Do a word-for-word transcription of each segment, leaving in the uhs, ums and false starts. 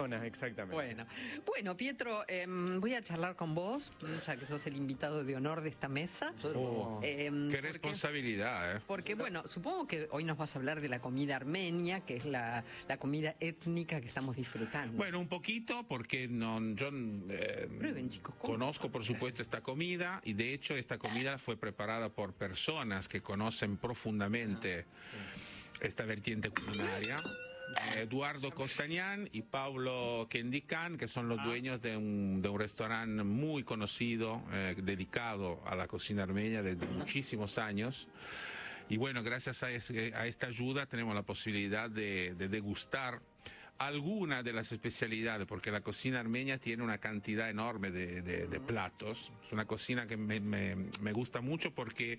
Exactamente. Bueno, bueno Pietro, eh, voy a charlar con vos, ya que sos el invitado de honor de esta mesa. Oh, eh, qué porque, responsabilidad, ¿eh? Porque, bueno, supongo que hoy nos vas a hablar de la comida armenia, que es la, la comida étnica que estamos disfrutando. Bueno, un poquito, porque no, yo eh, Prueben, chicos, ¿cómo? conozco, por supuesto, esta comida, y de hecho esta comida fue preparada por personas que conocen profundamente esta vertiente culinaria. Eduardo Costañán y Paulo Kendicán, que son los dueños de un, de un restaurante muy conocido, eh, dedicado a la cocina armenia desde muchísimos años. Y bueno, gracias a, ese, a esta ayuda tenemos la posibilidad de, de degustar algunas de las especialidades, porque la cocina armenia tiene una cantidad enorme de, de, de platos. Es una cocina que me, me, me gusta mucho porque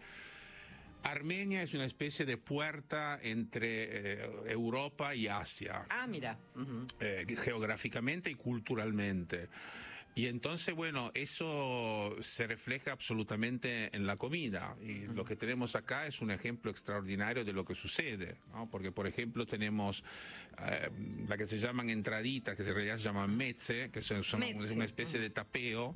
Armenia es una especie de puerta entre eh, Europa y Asia. Ah, mira. Uh-huh. eh, geográficamente y culturalmente. Y entonces, bueno, eso se refleja absolutamente en la comida. Y uh-huh. lo que tenemos acá es un ejemplo extraordinario de lo que sucede, ¿no? Porque, por ejemplo, tenemos eh, la que se llaman entraditas, que en realidad se llaman mezze, que son, son Mezze. una especie uh-huh. de tapeo,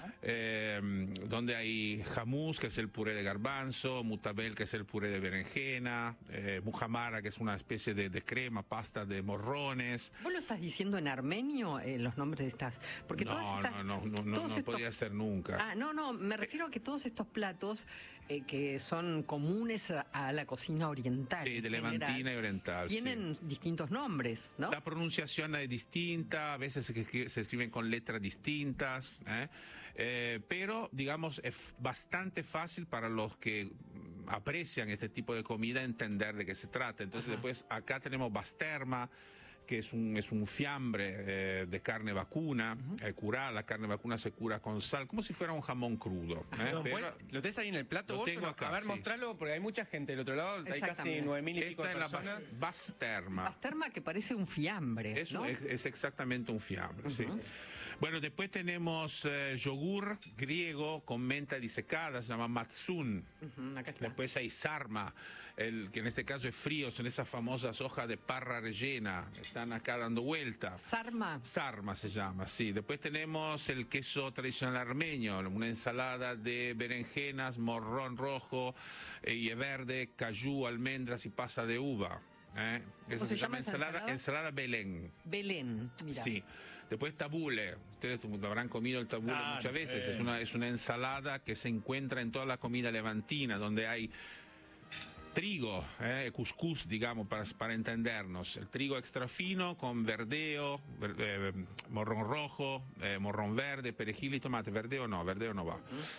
eh, donde hay jamús, que es el puré de garbanzo, mutabel, que es el puré de berenjena, eh, mujamara, que es una especie de, de crema, pasta de morrones. ¿Vos lo estás diciendo en armenio, eh, los nombres de estas? Porque no, todas estas, no, no, no, no, no estos... podría ser nunca. Ah, no, no, me refiero a que todos estos platos eh, que son comunes a, a la cocina oriental. Sí, de levantina general, y oriental. Tienen sí. distintos nombres, ¿no? La pronunciación es distinta, a veces se, escri se escriben con letras distintas, ¿eh? Eh, pero, digamos, es bastante fácil para los que aprecian este tipo de comida entender de qué se trata. Entonces, Ajá. después acá tenemos basterma, que es un, es un fiambre eh, de carne vacuna, uh-huh. eh, curada. La carne vacuna se cura con sal, como si fuera un jamón crudo. ¿eh? No, Pero, bueno, ¿lo tenés ahí en el plato lo vos? tengo no? acá, A ver, sí. mostralo, porque hay mucha gente del otro lado, hay casi nueve mil y pico de personas. Esta es la basterma. Basterma, que parece un fiambre, Es, ¿no? es, es exactamente un fiambre, uh-huh. sí. Bueno, después tenemos eh, yogur griego con menta disecada, se llama matsun. Uh-huh, acá está. Después hay sarma, el, que en este caso es frío, son esas famosas hojas de parra rellena, están acá dando vuelta. Sarma. Sarma se llama, sí. Después tenemos el queso tradicional armenio, una ensalada de berenjenas, morrón rojo eh, y verde, cayú, almendras y pasa de uva. ¿Eh? Eso se, se llama ensalada, ensalada, ensalada Belén. Belén, mira. Sí. Después tabule. Ustedes habrán comido el tabule ah, muchas veces. Eh. Es una, es una ensalada que se encuentra en toda la comida levantina, donde hay trigo, eh, cuscús, digamos, para, para entendernos. El trigo extra fino con verdeo, ver, eh, morrón rojo, eh, morrón verde, perejil y tomate. Verdeo no, verdeo no va.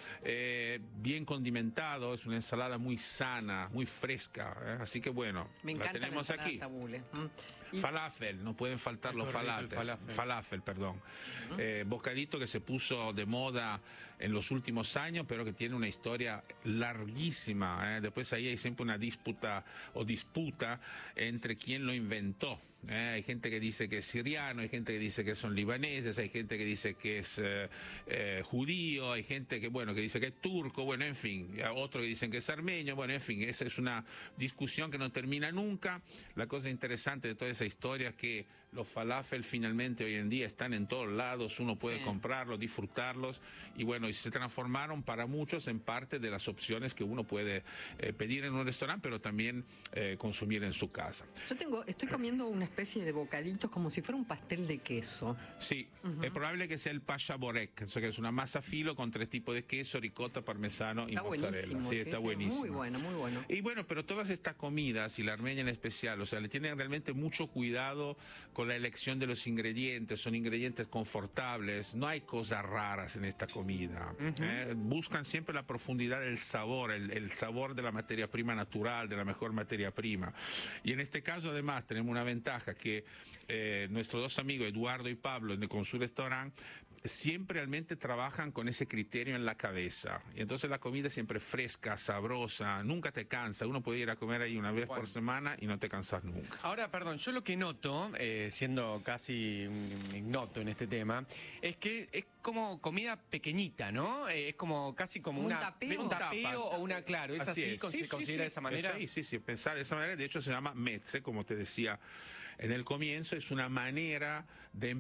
Eh, bien condimentado, es una ensalada muy sana, muy fresca. Eh, así que bueno, Me la tenemos la aquí. Tabule. ¿Mm? Y... Falafel, no pueden faltar los falafels. Falafel. falafel, perdón. Uh-huh. eh, bocadito que se puso de moda en los últimos años, pero que tiene una historia larguísima. Eh. Después ahí hay siempre una disputa o disputa entre quién lo inventó. Eh, hay gente que dice que es siriano, hay gente que dice que son libaneses, hay gente que dice que es eh, eh, judío, hay gente que bueno que dice que es turco, bueno, en fin, otros que dicen que es armenio, bueno, en fin, esa es una discusión que no termina nunca. La cosa interesante de toda esa historia es que los falafel finalmente hoy en día están en todos lados, uno puede sí. comprarlos, disfrutarlos, y bueno, y se transformaron para muchos en parte de las opciones que uno puede eh, pedir en un restaurante, pero también eh, consumir en su casa. Yo tengo, estoy comiendo una especie de bocaditos como si fuera un pastel de queso. Sí, uh-huh. es probable que sea el pasha borek, que es una masa filo con tres tipos de queso, ricota, parmesano y está mozzarella. Sí, sí, está sí, buenísimo. Muy bueno, muy bueno. Y bueno, pero todas estas comidas, y la armenia en especial, o sea, le tienen realmente mucho cuidado con la elección de los ingredientes, son ingredientes confortables, no hay cosas raras en esta comida. Uh-huh. ¿eh? Buscan siempre la profundidad del sabor, el, el sabor de la materia prima natural, de la mejor materia prima. Y en este caso, además, tenemos una ventaja que eh, nuestros dos amigos, Eduardo y Pablo, con su restaurante, siempre realmente trabajan con ese criterio en la cabeza. Y entonces la comida es siempre fresca, sabrosa, nunca te cansa. Uno puede ir a comer ahí una vez bueno. por semana y no te cansas nunca. Ahora, perdón, yo lo que noto, eh, siendo casi ignoto en este tema, es que es como comida pequeñita, ¿no? Eh, es como casi como un una, tapeo, un tapeo o una, claro, es así, así es. Sí, se sí, considera sí, de esa manera. Sí, sí, sí, pensar de esa manera. De hecho se llama mezze, como te decía en el comienzo, es una manera de